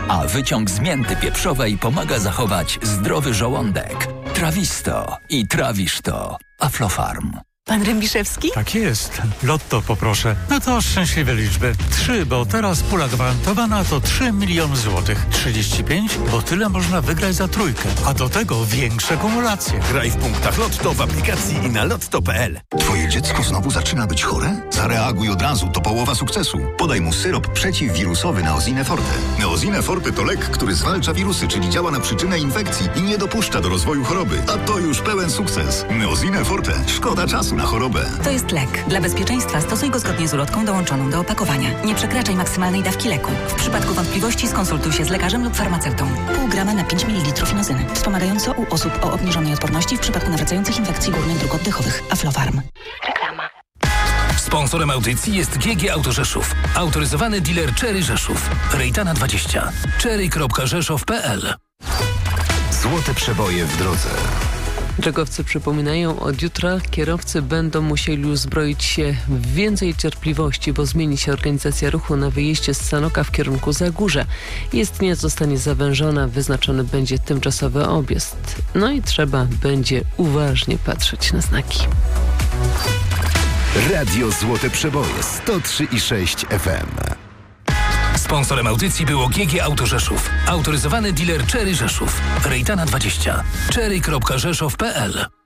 a wyciąg z mięty pieprzowej pomaga zachować zdrowy żołądek. Trawisto i trawisz to. Aflofarm. Pan Rębiszewski? Tak jest. Lotto poproszę. No to szczęśliwe liczby. 3, bo teraz pula gwarantowana to 3 miliony złotych. 35, bo tyle można wygrać za trójkę. A do tego większe kumulacje. Graj w punktach Lotto w aplikacji i na lotto.pl. Twoje dziecko znowu zaczyna być chore? Zareaguj od razu, to połowa sukcesu. Podaj mu syrop przeciwwirusowy Neosine Forte. Neosine Forte to lek, który zwalcza wirusy, czyli działa na przyczynę infekcji i nie dopuszcza do rozwoju choroby. A to już pełen sukces. Neosine Forte. Szkoda czasu na chorobę. To jest lek. Dla bezpieczeństwa stosuj go zgodnie z ulotką dołączoną do opakowania. Nie przekraczaj maksymalnej dawki leku. W przypadku wątpliwości skonsultuj się z lekarzem lub farmaceutą. Pół grama na 5 ml inozyny. Wspomagająco u osób o obniżonej odporności w przypadku nawracających infekcji górnych dróg oddechowych. Aflofarm. Reklama. Sponsorem audycji jest GG Auto Rzeszów. Autoryzowany dealer Chery Rzeszów. Rejtana 20. Chery.rzeszow.pl. Złote przeboje w drodze. Drogowcy przypominają, od jutra kierowcy będą musieli uzbroić się w więcej cierpliwości, bo zmieni się organizacja ruchu na wyjeździe z Sanoka w kierunku Zagórza. Jezdnia zostanie zawężona, wyznaczony będzie tymczasowy objazd. No i trzeba będzie uważnie patrzeć na znaki. Radio Złote Przeboje 103,6 FM. Sponsorem audycji było GG Auto Rzeszów. Autoryzowany dealer Chery Rzeszów. Rejtana 20. Chery.rzeszow.pl.